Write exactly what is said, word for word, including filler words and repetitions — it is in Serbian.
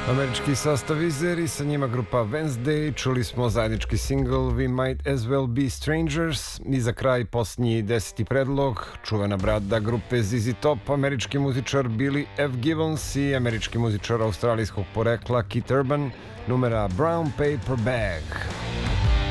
Američki sastav Izer i sa njima grupa Wednesday. Čuli smo zajednički single We Might As Well Be Strangers i za kraj posljednji deseti predlog, čuvena brada grupe Z Z Top, američki muzičar Billy F. Gibbons i američki muzičar australijskog porekla Keith Urban, numera Brown Paper Bag.